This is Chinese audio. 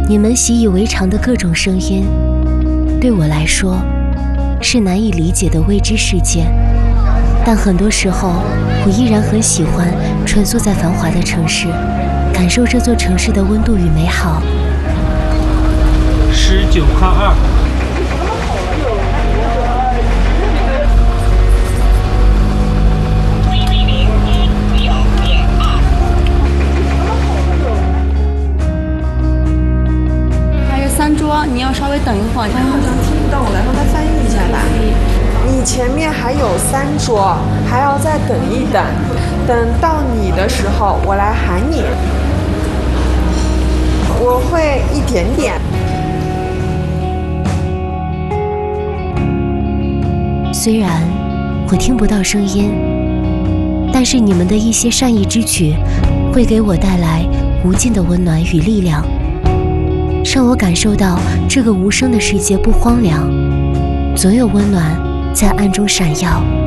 你们习以为常的各种声音，对我来说是难以理解的未知世界。但很多时候，我依然很喜欢穿梭在繁华的城市，感受这座城市的温度与美好。 19号2。 3桌，你要稍微等一会儿。 好像听不懂，然后再翻译一下吧。你前面还有3桌，还要再等一等，等到你的时候，我来喊你。我会一点点。 虽然我听不到声音，但是你们的一些善意之举，会给我带来无尽的温暖与力量。让我感受到这个无声的世界不荒凉，总有温暖在暗中闪耀。